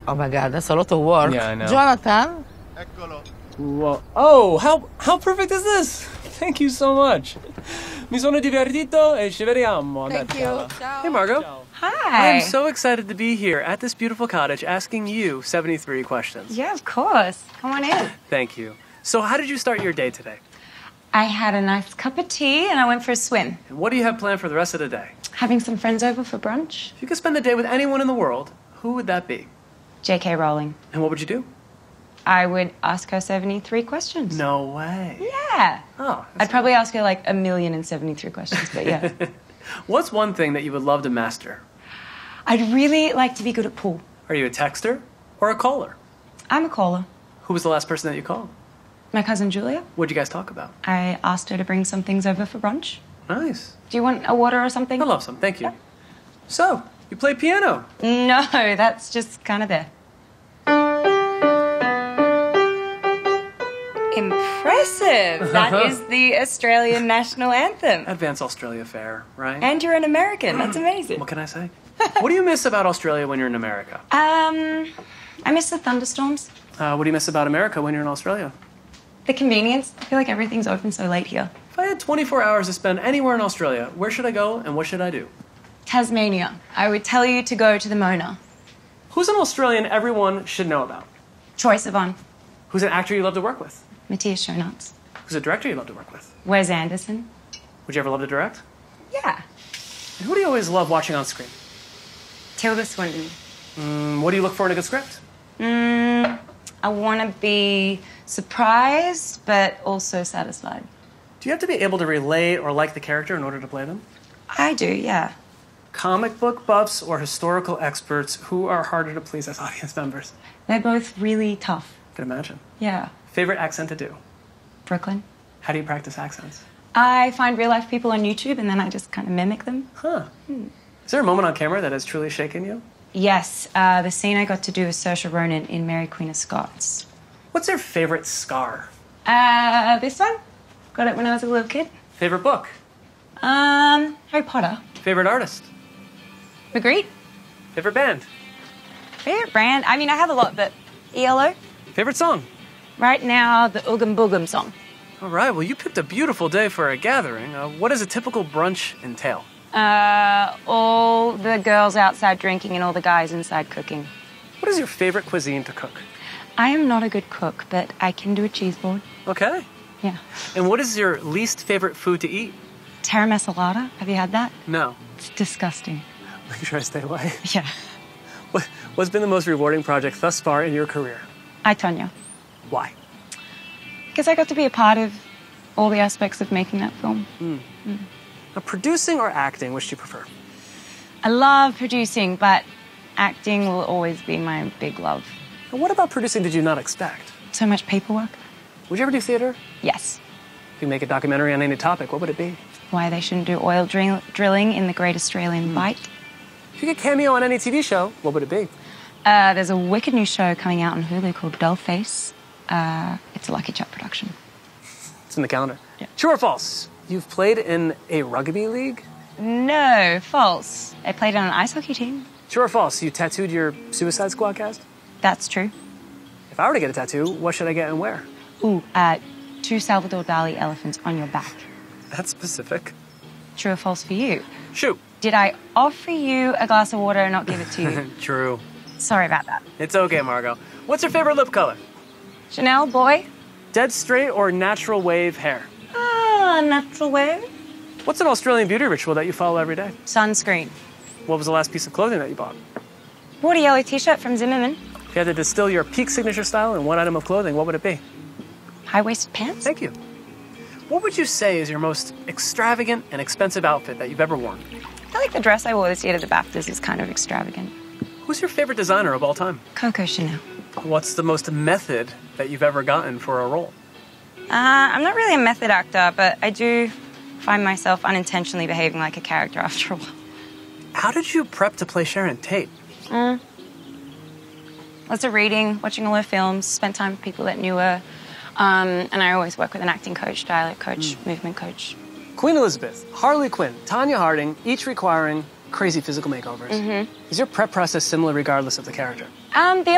Oh my God, that's a lot of work. Yeah, I know. Jonathan? Whoa. Oh, how perfect is this? Thank you so much. Mi sono divertito e ci vediamo. Thank you. Ciao. Hey, Margot. Hi. I'm so excited to be here at this beautiful cottage asking you 73 questions. Yeah, of course. Come on in. Thank you. So how did you start your day today? I had a nice cup of tea and I went for a swim. And what do you have planned for the rest of the day? Having some friends over for brunch. If you could spend the day with anyone in the world, who would that be? J.K. Rowling. And what would you do? I would ask her 73 questions. No way. Yeah. Oh. I'd probably ask her like 1,073 questions, but yeah. What's one thing that you would love to master? I'd really like to be good at pool. Are you a texter or a caller? I'm a caller. Who was the last person that you called? My cousin Julia. What'd you guys talk about? I asked her to bring some things over for brunch. Nice. Do you want a water or something? I love some, thank you. So, you play piano? No, that's just kind of there. Impressive. That is the Australian national anthem. Advance Australia Fair, right? And you're an American. That's amazing. What can I say? What do you miss about Australia when you're in America? I miss the thunderstorms. What do you miss about America when you're in Australia? The convenience. I feel like everything's open so late here. If I had 24 hours to spend anywhere in Australia, where should I go and what should I do? Tasmania. I would tell you to go to the Mona. Who's an Australian everyone should know about? Troye Sivan. Who's an actor you love to work with? Matthias Schoenaerts. Who's a director you love to work with? Wes Anderson. Would you ever love to direct? Yeah. And who do you always love watching on screen? Tilda Swinton. What do you look for in a good script? I want to be surprised, but also satisfied. Do you have to be able to relate or like the character in order to play them? I do, yeah. Comic book buffs or historical experts, who are harder to please as audience members? They're both really tough. I can imagine. Yeah. Favorite accent to do? Brooklyn. How do you practice accents? I find real life people on YouTube and then I just kind of mimic them. Huh. Is there a moment on camera that has truly shaken you? Yes, the scene I got to do with Saoirse Ronan in Mary Queen of Scots. What's your favorite scar? This one. Got it when I was a little kid. Favorite book? Harry Potter. Favorite artist? Magritte. Favorite band? Favorite brand? I mean, I have a lot, but ELO. Favorite song? Right now, the Oogum Boogum song. All right, well, you picked a beautiful day for a gathering. What does a typical brunch entail? All the girls outside drinking and all the guys inside cooking. What is your favorite cuisine to cook? I am not a good cook, but I can do a cheese board. Okay. Yeah. And what is your least favorite food to eat? Terra Masalata. Have you had that? No. It's disgusting. Make sure I stay away. Yeah. What's been the most rewarding project thus far in your career? I, Tonya. Why? Because I got to be a part of all the aspects of making that film. Now, producing or acting, which do you prefer? I love producing, but acting will always be my big love. And what about producing did you not expect? So much paperwork. Would you ever do theater? Yes. If you make a documentary on any topic, what would it be? Why they shouldn't do oil drilling in the Great Australian Bight. If you could cameo on any TV show, what would it be? There's a wicked new show coming out on Hulu called Dollface. It's a Lucky Chuck production. It's in the calendar. Yeah. True or false? You've played in a rugby league? No, false. I played on an ice hockey team. True or false? You tattooed your Suicide Squad cast? That's true. If I were to get a tattoo, what should I get and where? Ooh, 2 Salvador Dali elephants on your back. That's specific. True or false for you? Shoot. Did I offer you a glass of water and not give it to you? True. Sorry about that. It's okay, Margot. What's your favorite lip color? Chanel, boy? Dead straight or natural wave hair? Natural wave. What's an Australian beauty ritual that you follow every day? Sunscreen. What was the last piece of clothing that you bought? Bought a yellow t-shirt from Zimmerman. If you had to distill your peak signature style in one item of clothing, what would it be? High-waisted pants. Thank you. What would you say is your most extravagant and expensive outfit that you've ever worn? I feel like the dress I wore this year to the BAFTAs is kind of extravagant. Who's your favorite designer of all time? Coco Chanel. What's the most method that you've ever gotten for a role? I'm not really a method actor, but I do find myself unintentionally behaving like a character after a while. How did you prep to play Sharon Tate? Lots of reading, watching all her films, spent time with people that knew her. And I always work with an acting coach, dialect coach, movement coach. Queen Elizabeth, Harley Quinn, Tanya Harding, each requiring crazy physical makeovers. Is your prep process similar regardless of the character? The